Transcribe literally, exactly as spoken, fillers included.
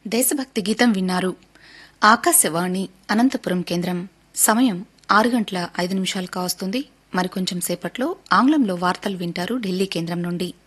దేశభక్తి గీతం విన్నారు. ఆకాశవాణి అనంతపురం కేంద్రం. సమయం ఆరు గంటల ఐదు నిమిషాలు కావస్తుంది. మరికొంచెం సేపట్లో ఆంగ్లంలో వార్తలు వింటారు ఢిల్లీ కేంద్రం నుండి.